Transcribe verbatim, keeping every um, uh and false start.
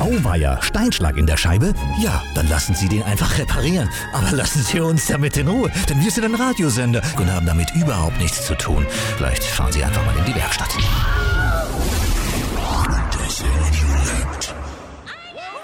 Auweia, Steinschlag in der Scheibe? Ja, dann lassen Sie den einfach reparieren. Aber lassen Sie uns damit in Ruhe, denn wir sind ein Radiosender und haben damit überhaupt nichts zu tun. Vielleicht fahren Sie einfach mal in die Werkstatt.